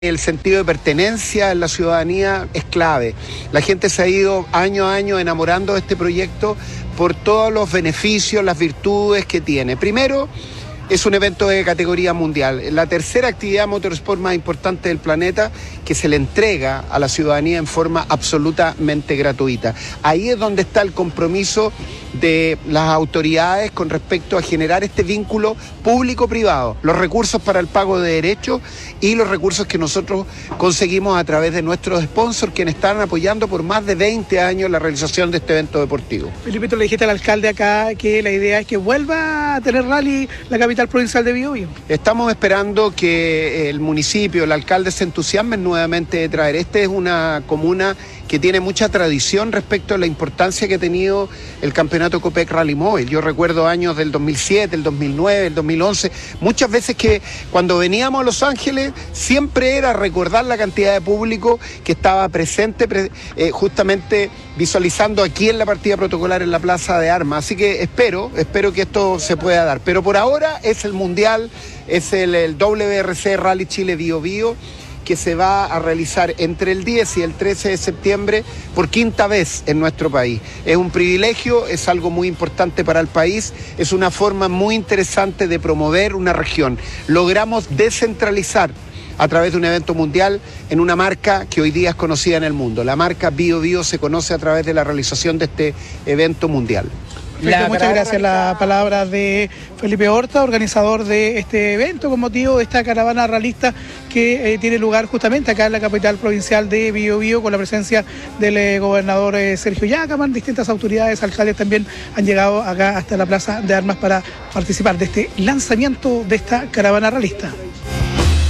El sentido de pertenencia en la ciudadanía es clave. La gente se ha ido año a año enamorando de este proyecto por todos los beneficios, las virtudes que tiene. Primero, es un evento de categoría mundial. La tercera actividad motorsport más importante del planeta que se le entrega a la ciudadanía en forma absolutamente gratuita. Ahí es donde está el compromiso de las autoridades con respecto a generar este vínculo público-privado, los recursos para el pago de derechos y los recursos que nosotros conseguimos a través de nuestros sponsors, quienes están apoyando por más de 20 años la realización de este evento deportivo. Felipe, tú le dijiste al alcalde acá que la idea es que vuelva a tener rally la capital provincial de Biobío. Estamos esperando que el municipio, el alcalde se entusiasmen nuevamente de traer. Esta es una comuna que tiene mucha tradición respecto a la importancia que ha tenido el campeonato Copec Rally Móvil. Yo recuerdo años del 2007, el 2009, el 2011, muchas veces que cuando veníamos a Los Ángeles siempre era recordar la cantidad de público que estaba presente justamente visualizando aquí en la partida protocolar en la Plaza de Armas. Así que espero que esto se pueda dar. Pero por ahora es el Mundial, es el WRC Rally Chile Biobío, que se va a realizar entre el 10 y el 13 de septiembre por quinta vez en nuestro país. Es un privilegio, es algo muy importante para el país, es una forma muy interesante de promover una región. Logramos descentralizar a través de un evento mundial en una marca que hoy día es conocida en el mundo. La marca Biobío se conoce a través de la realización de este evento mundial. Perfecto, muchas gracias. La palabra de Felipe Horta, organizador de este evento con motivo de esta caravana ralista que tiene lugar justamente acá en la capital provincial de Biobío, con la presencia del gobernador Sergio Yacaman. Distintas autoridades, alcaldes también han llegado acá hasta la Plaza de Armas para participar de este lanzamiento de esta caravana ralista.